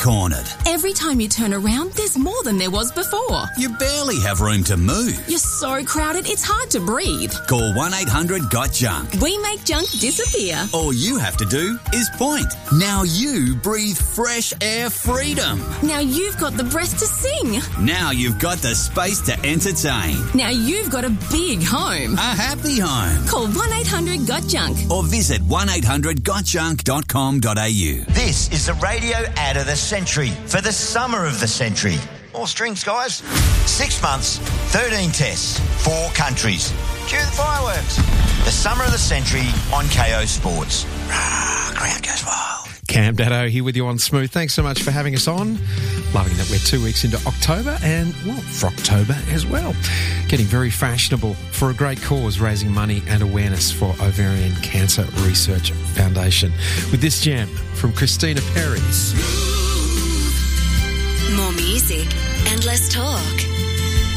cornered. Every time you turn around, there's more than there was before. You barely have room to move. You're so crowded, it's hard to breathe. Call 1-800-GOT-JUNK. We make junk disappear. All you have to do is point. Now you breathe fresh air freedom. Now you've got the breath to sing. Now you've got the space to entertain. Now you've got a big home. A happy home. Call 1-800-GOT-JUNK. Or visit 1800gotjunk.com.au. This is the radio ad of the century for the summer of the century. More strings, guys. 6 months, 13 tests, 4 countries. Cue the fireworks. The summer of the century on KO Sports. Crowd goes wild. Cam Daddo here with you on Smooth. Thanks so much for having us on. Loving that we're 2 weeks into October and, well, Frocktober as well. Getting very fashionable for a great cause, raising money and awareness for Ovarian Cancer Research Foundation. With this jam from Christina Perry. More music and less talk.